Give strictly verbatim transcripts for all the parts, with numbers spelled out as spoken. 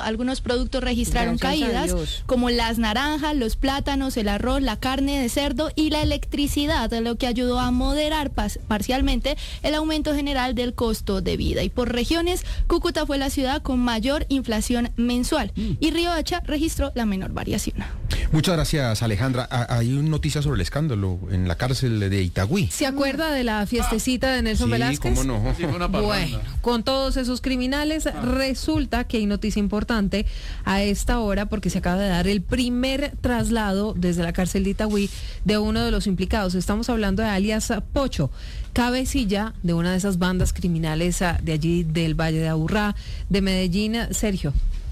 algunos productos registraron Gracias a caídas, Dios. como las naranjas, los plátanos, el arroz, la carne de cerdo y la electricidad, lo que ayudó a moderar pas- parcialmente el aumento general del costo de vida. Y por regiones, Cúcuta fue la ciudad con mayor inflación mensual y Riohacha registró la menor variación. Muchas gracias, Alejandra. Ah, hay una noticia sobre el escándalo en la cárcel de Itagüí. ¿Se acuerda de la fiestecita de Nelson Sí, Velázquez? cómo no. Sí, fue una parranda. Bueno, con todos esos criminales, resulta que hay noticia importante a esta hora porque se acaba de dar el primer traslado desde la cárcel de Itagüí de uno de los implicados. Estamos hablando de alias Pocho, cabecilla de una de esas bandas criminales ah, de allí del Valle de Aburrá, de Medellín. Sergio.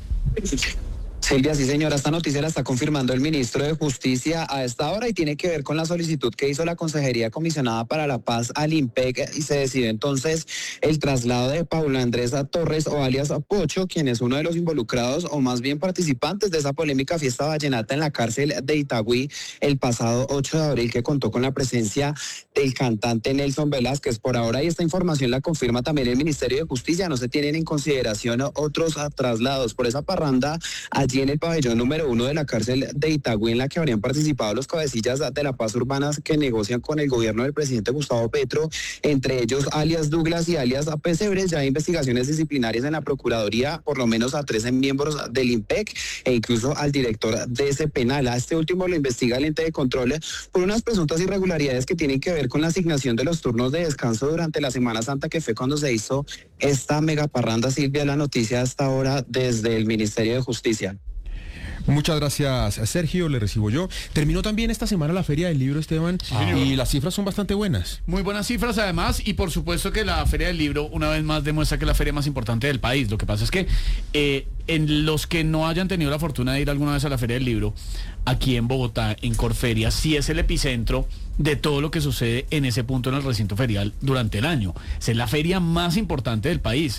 Silvia, sí señora, esta noticia la está confirmando el ministro de Justicia a esta hora y tiene que ver con la solicitud que hizo la Consejería Comisionada para la Paz al IMPEC y se decidió entonces el traslado de Paula Andresa Torres o alias Pocho, quien es uno de los involucrados o más bien participantes de esa polémica fiesta vallenata en la cárcel de Itagüí el pasado ocho de abril, que contó con la presencia del cantante Nelson Velázquez. Por ahora, y esta información la confirma también el Ministerio de Justicia, no se tienen en consideración otros traslados por esa parranda allí en el pabellón número uno de la cárcel de Itagüí, en la que habrían participado los cabecillas de la paz urbanas que negocian con el gobierno del presidente Gustavo Petro, entre ellos alias Douglas y alias Pesebres. Ya hay investigaciones disciplinarias en la Procuraduría, por lo menos a trece miembros del IMPEC e incluso al director de ese penal. A este último lo investiga el ente de control por unas presuntas irregularidades que tienen que ver con la asignación de los turnos de descanso durante la Semana Santa, que fue cuando se hizo esta megaparranda. Silvia, la noticia hasta ahora desde el Ministerio de Justicia. Muchas gracias, Sergio, le recibo yo. Terminó también esta semana la Feria del Libro, Esteban, señor. y las cifras son bastante buenas. Muy buenas cifras además, y por supuesto que la Feria del Libro una vez más demuestra que es la feria más importante del país. Lo que pasa es que eh, en los que no hayan tenido la fortuna de ir alguna vez a la Feria del Libro, aquí en Bogotá, en Corferia, sí es el epicentro de todo lo que sucede en ese punto en el recinto ferial durante el año. Es la feria más importante del país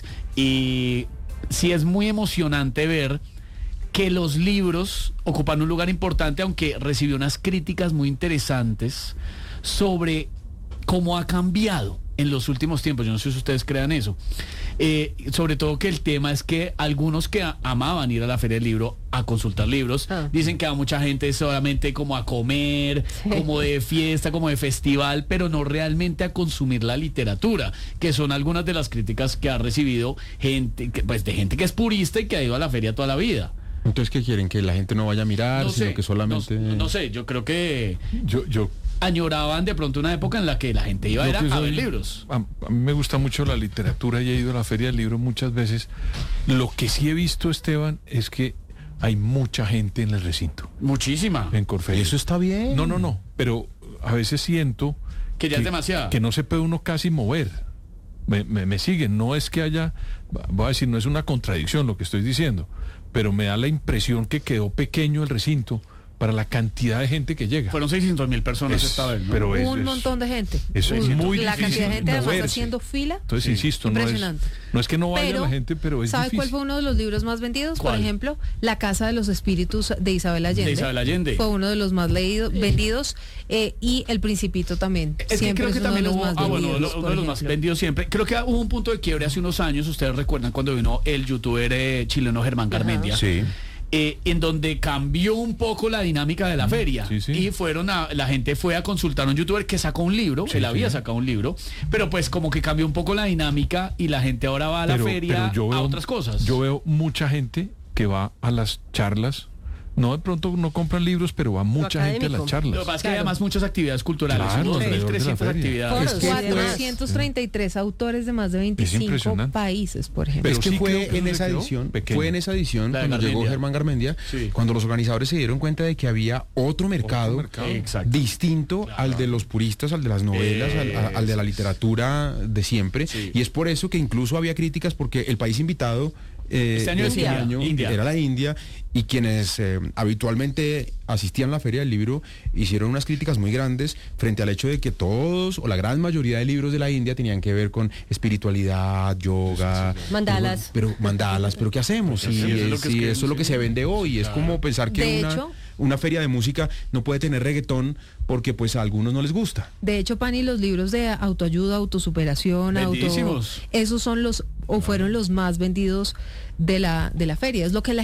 y sí es muy emocionante ver que los libros ocupan un lugar importante, aunque recibió unas críticas muy interesantes sobre cómo ha cambiado en los últimos tiempos. Yo no sé si ustedes crean eso. Eh, sobre todo que el tema es que algunos que a- amaban ir a la Feria del Libro a consultar libros, Ah. dicen que va mucha gente solamente como a comer, Sí. como de fiesta, como de festival, pero no realmente a consumir la literatura, que son algunas de las críticas que ha recibido gente, que, pues de gente que es purista y que ha ido a la feria toda la vida. Entonces, ¿qué quieren? ¿Que la gente no vaya a mirar, No sino sé, que solamente...? no, no sé, yo creo que Yo, yo, añoraban de pronto una época en la que la gente iba a, yo ir a, que a soy- ver libros. A, a mí me gusta mucho la literatura y he ido a la Feria del Libro muchas veces. Lo que sí he visto, Esteban, es que hay mucha gente en el recinto, Muchísima. en Corferia. Eso está bien. No, no, no, pero a veces siento Que ya es demasiado. que no se puede uno casi mover. Me, me, me siguen, no es que haya, voy a decir, no es una contradicción lo que estoy diciendo, pero me da la impresión que quedó pequeño el recinto para la cantidad de gente que llega. Fueron seiscientas mil personas Es- esta vez, ¿no? pero es- Un es- montón de gente. eso es Un- muy La difícil cantidad de gente además moverse. haciendo fila. Entonces, Sí. insisto, no es, Impresionante. no es que no vaya Pero, la gente, pero es ¿sabe difícil. cuál fue uno de los libros más vendidos? ¿Cuál? Por ejemplo, La Casa de los Espíritus de Isabel Allende. De Isabel Allende. Fue uno de los más leídos, vendidos. eh, y El Principito también. Es que Siempre creo que es uno de también los hubo, más ah, bueno, vendidos. lo- uno por de los más ejemplo. vendidos siempre. Creo que hubo un punto de quiebre hace unos años, ustedes recuerdan cuando vino el youtuber eh, chileno Germán Garmendia. Sí. Eh, en donde cambió un poco la dinámica de la feria. sí, sí. Y fueron a, la gente fue a consultar a un youtuber que sacó un libro, Sí, él había sí. sacado un libro, pero pues como que cambió un poco la dinámica y la gente ahora va a la Pero- feria pero yo a veo- otras cosas. Yo veo mucha gente que va a las charlas. No, de pronto no compran libros, pero va mucha gente a las académico. charlas. Lo que pasa es que hay Claro. además muchas actividades culturales, Claro, unos alrededor de la trescientas feria. actividades. Foros. que además- cuatrocientos treinta y tres autores de más de veinticinco impresionante. países, por ejemplo. Pero es que sí creo fue que en eso esa se quedó edición, pequeño. fue en esa edición La de cuando llegó Garmendia. Germán Garmendia, Sí. cuando los organizadores se dieron cuenta de que había otro mercado, mercado. Exacto. distinto Claro. al de los puristas, al de las novelas, al, a- al de la literatura de siempre. Sí. Y es por eso que incluso había críticas porque el país invitado eh, Este año de es este India. año India. era la India, y quienes eh, habitualmente asistían a la Feria del Libro hicieron unas críticas muy grandes frente al hecho de que todos o la gran mayoría de libros de la India tenían que ver con espiritualidad, yoga, Mandalas. pero, pero mandalas, pero ¿qué hacemos? Si, Sí, eso es lo que si es que- eso es lo que se vende hoy, es Claro. como pensar que De una, hecho- una feria de música no puede tener reggaetón porque pues a algunos no les gusta. De hecho, Pani, los libros de autoayuda, autosuperación, auto, Vendidísimos. esos son los o fueron los más vendidos de la de la feria. Es lo que la